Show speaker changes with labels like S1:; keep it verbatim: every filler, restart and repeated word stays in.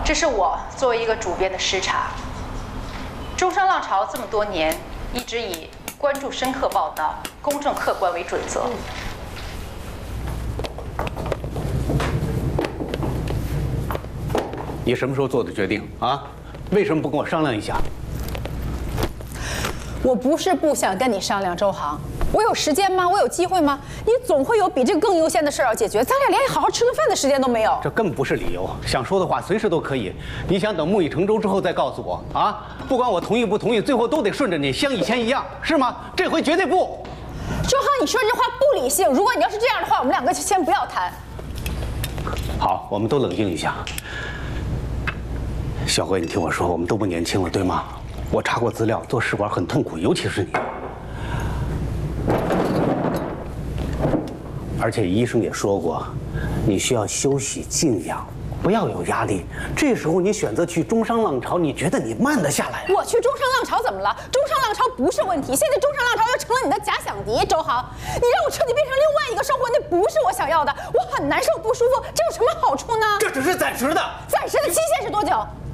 S1: 这是我作为一个主编的失察。中商浪潮这么多年，一直以关注深刻报道、公正客观为准则。
S2: 你什么时候做的决定啊？为什么不跟我商量一下？
S3: 我不是不想跟你商量，周航，我有时间吗？我有机会吗？你总会有比这个更优先的事要解决，咱俩连好好吃顿饭的时间都没有。
S2: 这根本不是理由，想说的话随时都可以。你想等木已成舟之后再告诉我啊？不管我同意不同意，最后都得顺着你，像以前一样，是吗？这回绝对不。
S3: 周航，你说这话不理性。如果你要是这样的话，我们两个就先不要谈。
S2: 好，我们都冷静一下。小慧，你听我说，我们都不年轻了，对吗？我查过资料，做试管很痛苦，尤其是你。而且医生也说过，你需要休息静养，不要有压力。这时候你选择去中商浪潮，你觉得你慢得下来？
S3: 我去中商浪潮怎么了？中商浪潮不是问题，现在中商浪潮又成了你的假想敌。周航，你让我彻底变成另外一个生活，那不是我想要的，我很难受不舒服，这有什么好处呢？
S2: 这只是暂时的。
S3: 暂时的期限是多久？